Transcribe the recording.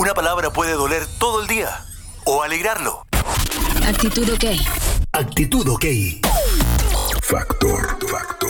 Una palabra puede doler todo el día o alegrarlo. Actitud OK. Actitud OK. Factor.